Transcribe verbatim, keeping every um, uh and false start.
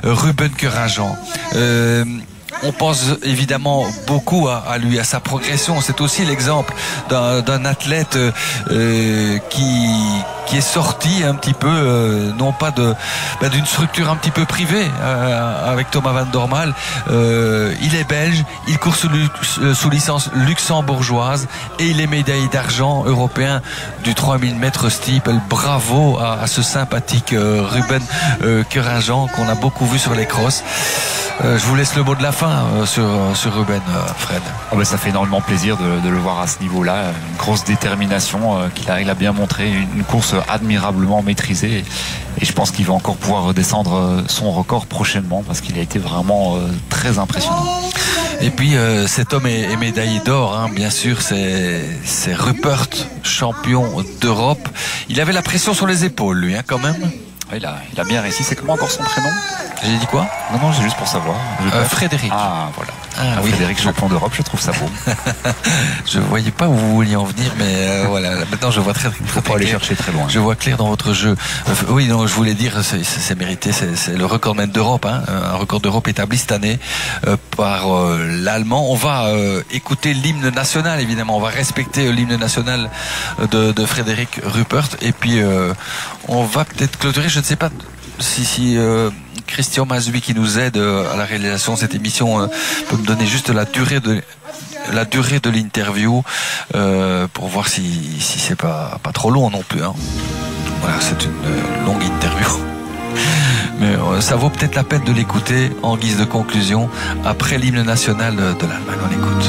Ruben Kerajan. Euh, On pense évidemment beaucoup à, à lui, à sa progression. C'est aussi l'exemple d'un, d'un athlète euh, qui qui est sorti un petit peu, euh, non pas de ben d'une structure un petit peu privée euh, avec Thomas van Dormael. Euh, il est belge, il court sous, sous licence luxembourgeoise et il est médaillé d'argent européen du trois mille mètres steeple. Bravo à, à ce sympathique euh, Ruben euh, Kerajan qu'on a beaucoup vu sur les crosses. Euh, je vous laisse le mot de la fin euh, sur, sur Ruben, euh, Fred. Oh ben ça fait énormément plaisir de, de le voir à ce niveau-là. Une grosse détermination euh, qu'il a, il a bien montré. Une course admirablement maîtrisée. Et je pense qu'il va encore pouvoir redescendre son record prochainement parce qu'il a été vraiment euh, très impressionnant. Et puis euh, cet homme est, est médaillé d'or, hein, bien sûr, c'est, c'est Rupert, champion d'Europe. Il avait la pression sur les épaules, lui, hein, quand même. Il a, il a bien réussi. C'est comment encore son prénom? J'ai dit quoi? Non, non, c'est juste pour savoir. Euh, Frédéric. Ah, voilà. Ah, ah, oui. Frédéric, champion d'Europe, je trouve ça beau. Je voyais pas où vous vouliez en venir, mais euh, voilà. Maintenant, je vois très, très, Il faut pas aller chercher très loin. Je vois clair dans votre jeu. Euh, oui, non, je voulais dire, c'est, c'est mérité. C'est, c'est le record même d'Europe, hein, un record d'Europe établi cette année euh, par euh, l'Allemand. On va euh, écouter l'hymne national, évidemment. On va respecter euh, l'hymne national de, de Frédéric Rupert, et puis euh, on va peut-être clôturer. Je ne sais pas si, si euh, Christian Mazui, qui nous aide à la réalisation de cette émission, euh, peut me donner juste la durée de la durée de l'interview euh, pour voir si si c'est pas pas trop long non plus. Hein. Voilà, c'est une euh, longue interview. Mais euh, ça vaut peut-être la peine de l'écouter en guise de conclusion après l'hymne national de l'Allemagne. On écoute.